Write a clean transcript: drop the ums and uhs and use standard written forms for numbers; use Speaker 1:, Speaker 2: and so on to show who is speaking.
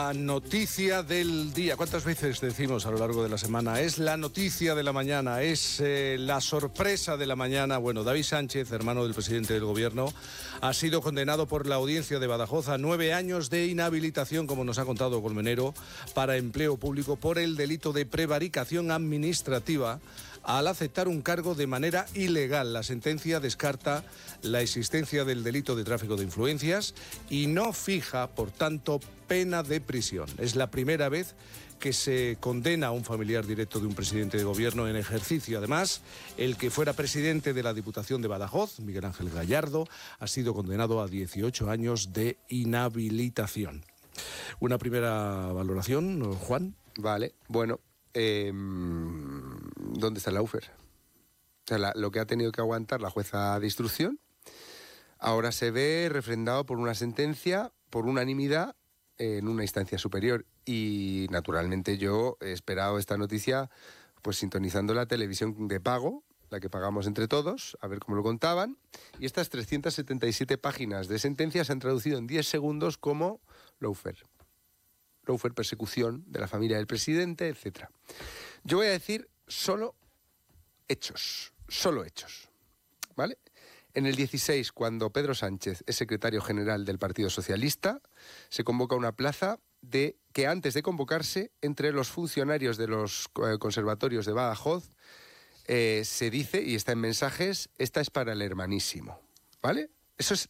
Speaker 1: La noticia del día, ¿cuántas veces decimos a lo largo de la semana? Es la noticia de la mañana, es la sorpresa de la mañana. Bueno, David Sánchez, hermano del presidente del gobierno, ha sido condenado por la audiencia de Badajoz a 9 años de inhabilitación, como nos ha contado Colmenero, para empleo público por el delito de prevaricación administrativa al aceptar un cargo de manera ilegal. La sentencia descarta la existencia del delito de tráfico de influencias y no fija, por tanto, pena de prisión. Es la primera vez que se condena a un familiar directo de un presidente de gobierno en ejercicio. Además, el que fuera presidente de la Diputación de Badajoz, Miguel Ángel Gallardo, ha sido condenado a 18 años de inhabilitación. Una primera valoración, Juan.
Speaker 2: Vale, bueno, ¿dónde está el lawfare? O sea, lo que ha tenido que aguantar la jueza de instrucción ahora se ve refrendado por una sentencia por unanimidad en una instancia superior. Y naturalmente yo he esperado esta noticia pues sintonizando la televisión de pago, la que pagamos entre todos, a ver cómo lo contaban. Y estas 377 páginas de sentencia se han traducido en 10 segundos como lawfare. Lawfare, persecución de la familia del presidente, etc. Yo voy a decir solo hechos, ¿vale? En el 16, cuando Pedro Sánchez es secretario general del Partido Socialista, se convoca una plaza que antes de convocarse, entre los funcionarios de los conservatorios de Badajoz, se dice, y está en mensajes, esta es para el hermanísimo, ¿vale? Eso es